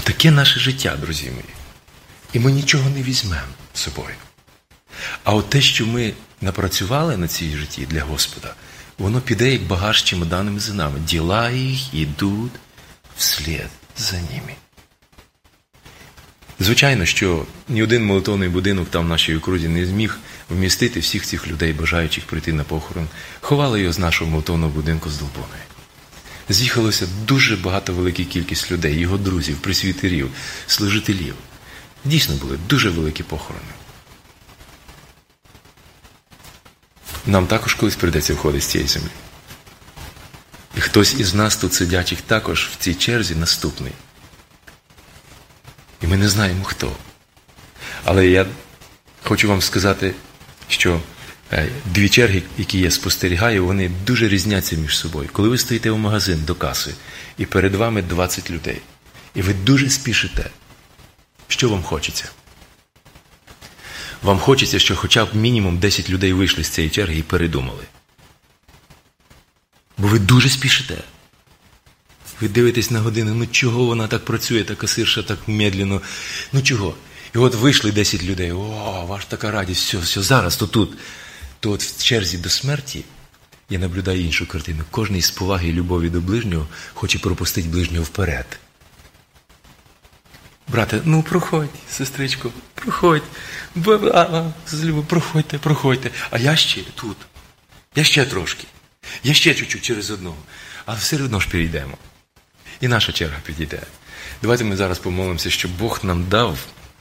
Таке наше життя, друзі мої. І ми нічого не візьмемо з собою. А от те, що ми напрацювали на цій житті для Господа, воно піде як багаж чемоданами за нами. Діла їх йдуть вслід за ними. Звичайно, що ні один молитовний будинок там в нашій окрузі не зміг вмістити всіх цих людей, бажаючих прийти на похорон. Ховали його з нашого молитовного будинку з Долбоної. З'їхалося дуже багато, велика кількість людей, його друзів, пресвітерів, служителів. Дійсно були дуже великі похорони. Нам також колись прийдеться виходити з цієї землі. І хтось із нас тут сидячих також в цій черзі наступний. І ми не знаємо хто. Але я хочу вам сказати, що дві черги, які я спостерігаю, вони дуже різняться між собою. Коли ви стоїте в магазин до каси, і перед вами 20 людей, і ви дуже спішите, що вам хочеться? Вам хочеться, що хоча б мінімум 10 людей вийшли з цієї черги і передумали. Бо ви дуже спішите. Ви дивитесь на годину, ну чого вона так працює, та касирша так медленно, ну чого? І от вийшли 10 людей, о, ваша така радість, все, зараз, то тут. То от в черзі до смерті я наблюдаю іншу картину. Кожний з поваги і любові до ближнього хоче пропустити ближнього вперед. Брате, ну проходь, сестричко, проходь, проходьте. А я ще тут, я ще трошки, я ще чуть-чуть через одного. Але все одно ж перейдемо. І наша черга підійде. Давайте ми зараз помолимося, щоб Бог нам дав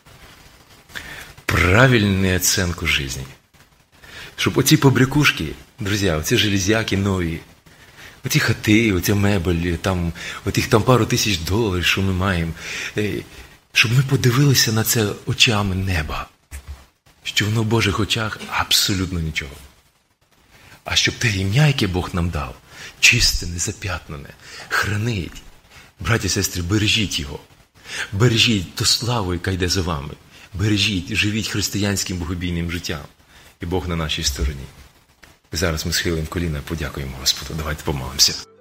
правильну оцінку життя. Щоб оці побрякушки, друзі, оці железяки нові, оці хати, оця мебель, там, отих там пару тисяч доларів, що ми маємо, щоб ми подивилися на це очами неба, що воно в Божих очах абсолютно нічого. А щоб те ім'я, яке Бог нам дав, чисте, незап'ятнене, хранить. Браті і сестри, бережіть його. Бережіть ту славу, яка йде за вами. Бережіть, живіть християнським богобійним життям. І Бог на нашій стороні. Зараз ми схилимо коліна і подякуємо Господу. Давайте помолимося.